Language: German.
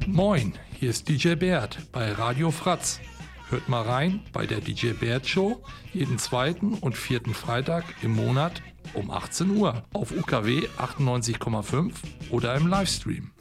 Moin, hier ist DJ Bert bei Radio Fratz. Hört mal rein bei der DJ Bert Show jeden zweiten und vierten Freitag im Monat um 18 Uhr auf UKW 98,5 oder im Livestream.